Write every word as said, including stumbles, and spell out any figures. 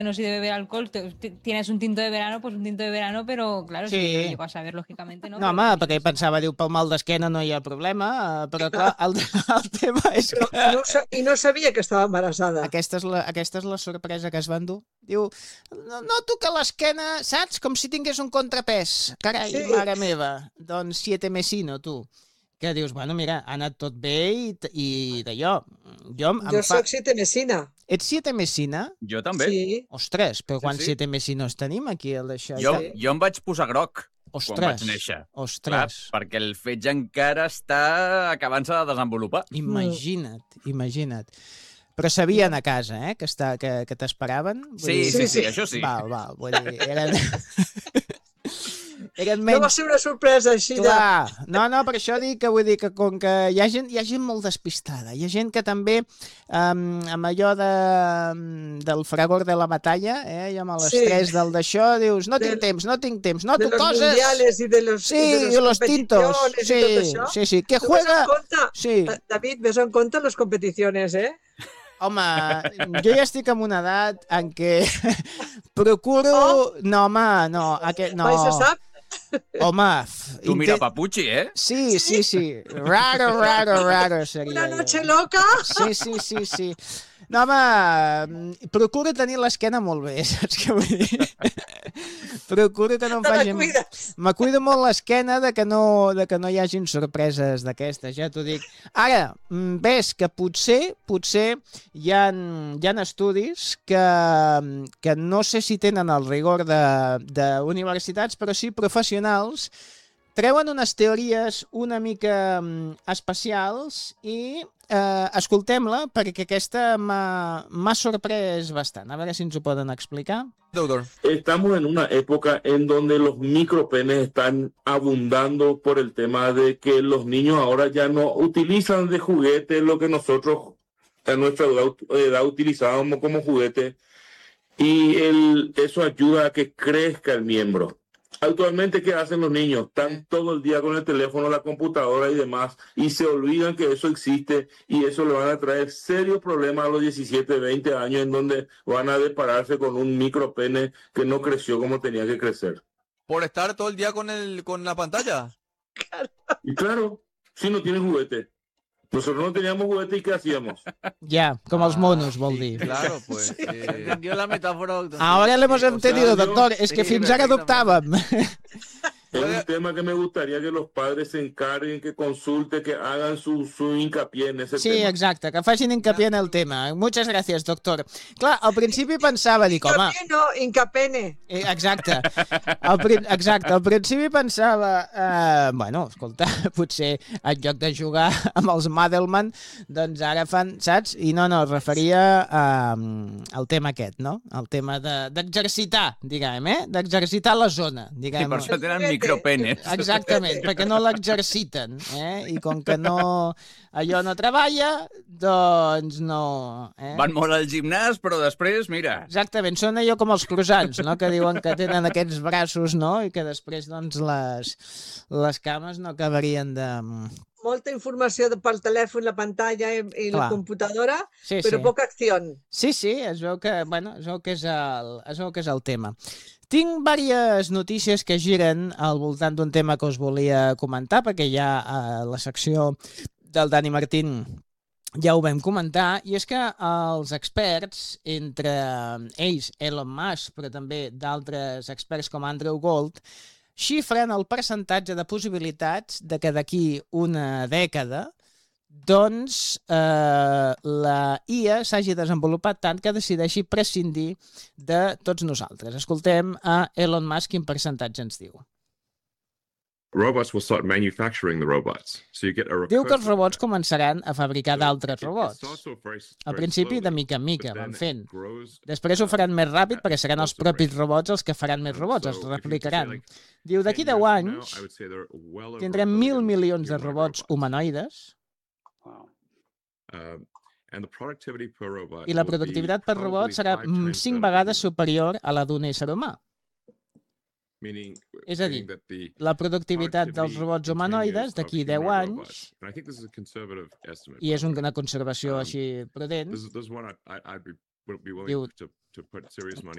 no si debe beber alcohol, te, te, tienes un tinto de verano, pues un tinto de verano, pero claro, sí. Si lo llego a saber, lògicament, no. No, home, perquè ell pensava, diu, pel mal d'esquena no hi ha problema, però clar, el, el tema és però que... No, I no sabia que estava embarassada. Aquesta és, la, aquesta és la sorpresa que es van dur. Diu, no, noto que l'esquena, saps? Com si tingués un contrapès. Carai, sí. Mare meva. Doncs siete mesino, tu. Que dius, bueno, mira, ha anat tot bé i, i d'allò. Jo, jo fa... soc siete mesina. Ets siete mesina? Jo també. Sí. Ostres, però sí, quants sí. siete mesinos tenim aquí? El d'això? Jo, jo em vaig posar groc Ostres. quan vaig néixer. Ostres. Clar, perquè el fetge encara està acabant-se de desenvolupar. Imagina't, imagina't. Però sabien a casa, eh, que, està, que, que t'esperaven? Sí, dir... sí, sí, sí, això sí. Val, val, vull dir, eren... eren menys... No va ser una sorpresa així. Clar, de... no, no, per això dic que vull dir que com que hi ha gent, hi ha gent molt despistada, hi ha gent que també um, amb allò de, del fragor de la batalla, eh, i amb l'estrès sí. del d'això, dius, no tinc del, temps, no tinc temps, noto de los coses... mundiales i de los, sí, y de los, los tintos, sí, i tot això. Sí, sí, que juega... Compte, sí. David, ves en compte les competicions, eh? Home, jo ja estic en una edat en què procuro... Oh. No, home, no. Aquest, no. Mai se sap? Home... Tu mira Papuchi, eh? Sí, sí, sí. Raro, raro, raro seria. Una noche loca? Sí, sí, sí, sí. No, home, procuro tenir l'esquena molt bé, saps què vull dir? Procuro que no em faci... Me cuido molt l'esquena de, que no, de que no hi hagin sorpreses d'aquestes, ja t'ho dic. Ara, ves que potser, potser hi ha, hi ha estudis que, que no sé si tenen el rigor d'universitats, però sí professionals, treuen unes teories una mica especials i eh, escoltem-la perquè aquesta m'ha sorprès bastant. A veure si ens ho poden explicar. Doctor. Estamos en una época en donde los micropenes están abundando por el tema de que los niños ahora ya no utilizan de juguete lo que nosotros a nuestra edad utilizábamos como juguete y el, eso ayuda a que crezca el miembro. Actualmente, ¿qué hacen los niños? Están todo el día con el teléfono, la computadora y demás, y se olvidan que eso existe, y eso le van a traer serios problemas a los diecisiete, veinte años, en donde van a depararse con un micropene que no creció como tenía que crecer. ¿Por estar todo el día con, el, con la pantalla? Y claro, si no tienen juguete. Nosotros no teníamos juguete y ¿qué hacíamos? Ya, como ah, los monos, vol dir. Sí, claro, pues. Sí. Entendió la metáfora, doctor. Ahora le hemos entendido, doctor. Es que sí, fins ara adoptàvem. Es un tema que me gustaría que los padres se encarguen, que consulten, que hagan su, su hincapié en ese sí, tema. Sí, exacte, que facin hincapié en el tema. Muchas gracias, doctor. Clar, al principi pensava, dic, home... Hincapié no, hincapene. Eh, exacte. Al, exacte, al principi pensava, eh, bueno, escolta, potser en lloc de jugar amb els Madelman, doncs ara fan, saps? I no, no, es referia eh, al tema aquest, no? El tema d'exercitar, de, diguem, eh? D'exercitar la zona, diguem. Sí, per això tenen micropenes. Exactament, perquè no l'exerciten, eh? I com que no, allò no treballa, doncs no... Eh? Van molt al gimnàs, però després, mira... Exactament, són allò com els croissants, no? Que diuen que tenen aquests braços, no? I que després, doncs, les, les cames no acabarien de... Molta informació pel telèfon, la pantalla i, i la computadora, sí, però sí. poca acció. Sí, sí, es veu que, bueno, es veu que és el, es veu que és el tema. Tinc diverses notícies que giren al voltant d'un tema que us volia comentar, perquè ja a la secció del Dani Martín ja ho vam comentar, i és que els experts, entre ells Elon Musk, però també d'altres experts com Andrew Gold, xifren el percentatge de possibilitats de que d'aquí una dècada doncs eh, la I A s'hagi desenvolupat tant que decideixi prescindir de tots nosaltres. Escoltem a Elon Musk quin percentatge ens diu. Robots will start manufacturing the robots. So you get a Diu que els robots començaran a fabricar d'altres robots. Al principi, de mica en mica, van fent. Després ho faran més ràpid perquè seran els propis robots els que faran més robots, els replicaran. Diu, d'aquí deu anys tindrem mil milions de robots humanoides i la productivitat per robot serà cinc vegades superior a la d'un ésser humà. És a dir, la productivitat dels robots humanoides d'aquí deu anys, i és una conservació així prudent, diu,